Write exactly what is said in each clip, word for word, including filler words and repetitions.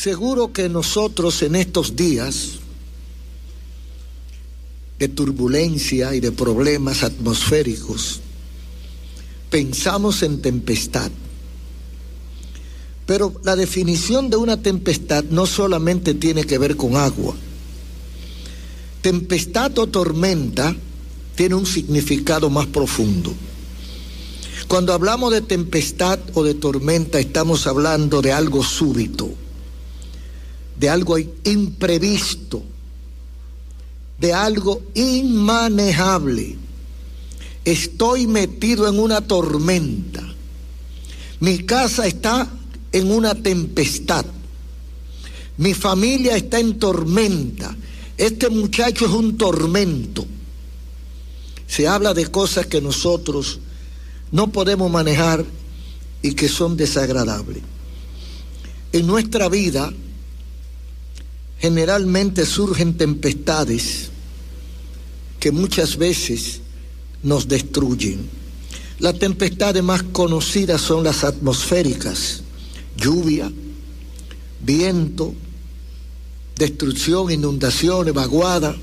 Seguro que nosotros en estos días de turbulencia y de problemas atmosféricos pensamos en tempestad. Pero la definición de una tempestad no solamente tiene que ver con agua. Tempestad o tormenta tiene un significado más profundo. Cuando hablamos de tempestad o de tormenta, estamos hablando de algo súbito, de algo imprevisto, de algo inmanejable. Estoy metido en una tormenta. Mi casa está en una tempestad. Mi familia está en tormenta. Este muchacho es un tormento. Se habla de cosas que nosotros no podemos manejar y que son desagradables. En nuestra vida generalmente surgen tempestades que muchas veces nos destruyen. Las tempestades más conocidas son las atmosféricas: lluvia, viento, destrucción, inundaciones, vaguada,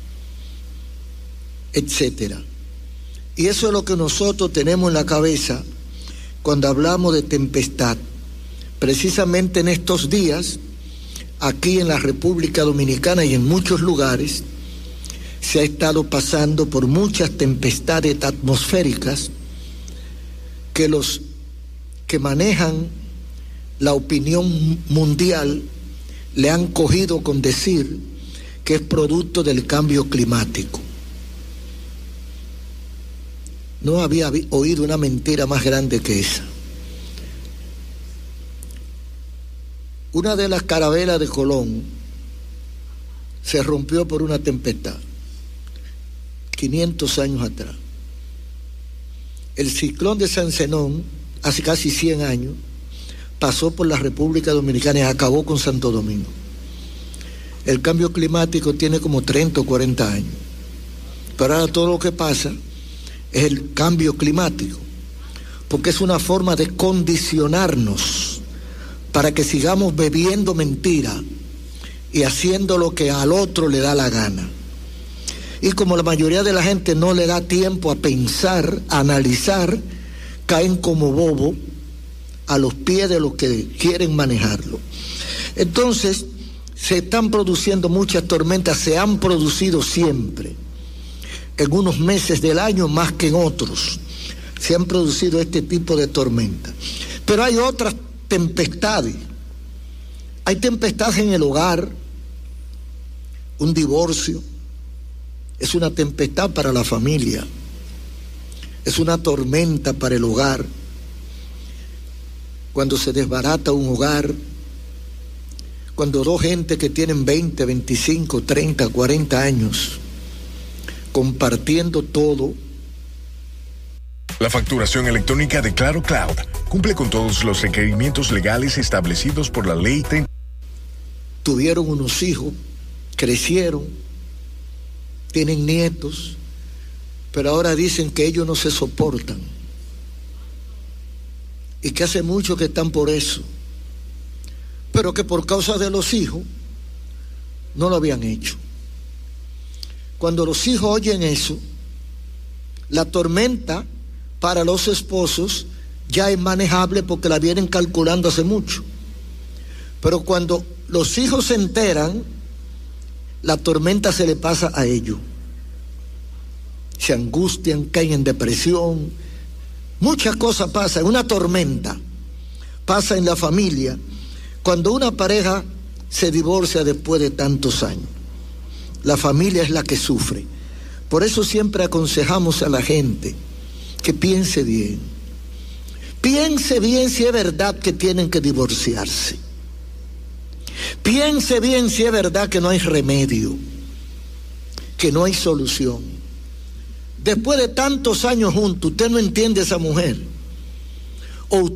etcétera. Y eso es lo que nosotros tenemos en la cabeza cuando hablamos de tempestad. Precisamente en estos días, aquí en la República Dominicana y en muchos lugares, se ha estado pasando por muchas tempestades atmosféricas que los que manejan la opinión mundial le han cogido con decir que es producto del cambio climático. No había oído una mentira más grande que esa. Una de las carabelas de Colón se rompió por una tempestad, quinientos años atrás. El ciclón de San Zenón, hace casi cien años, pasó por la República Dominicana y acabó con Santo Domingo. El cambio climático tiene como treinta o cuarenta años. Pero ahora todo lo que pasa es el cambio climático, porque es una forma de condicionarnos para que sigamos bebiendo mentira y haciendo lo que al otro le da la gana. Y como la mayoría de la gente no le da tiempo a pensar, a analizar, caen como bobo a los pies de los que quieren manejarlo. Entonces, se están produciendo muchas tormentas, se han producido siempre. En unos meses del año más que en otros se han producido este tipo de tormentas. Pero hay otras tempestades. Hay tempestades en el hogar. Un divorcio es una tempestad para la familia, es una tormenta para el hogar. Cuando se desbarata un hogar, cuando dos gente que tienen veinte, veinticinco, treinta, cuarenta años compartiendo todo. La facturación electrónica de Claro Cloud cumple con todos los requerimientos legales establecidos por la ley. Tuvieron unos hijos, crecieron, tienen nietos, pero ahora dicen que ellos no se soportan y que hace mucho que están por eso, pero que por causa de los hijos no lo habían hecho. Cuando los hijos oyen eso, la tormenta para los esposos ya es manejable porque la vienen calculando hace mucho. Pero cuando los hijos se enteran, la tormenta se le pasa a ellos. Se angustian, caen en depresión. Muchas cosas pasan. Una tormenta pasa en la familia cuando una pareja se divorcia después de tantos años. La familia es la que sufre. Por eso siempre aconsejamos a la gente que piense bien. Piense bien si es verdad que tienen que divorciarse. Piense bien si es verdad que no hay remedio, que no hay solución. Después de tantos años juntos, usted no entiende a esa mujer. O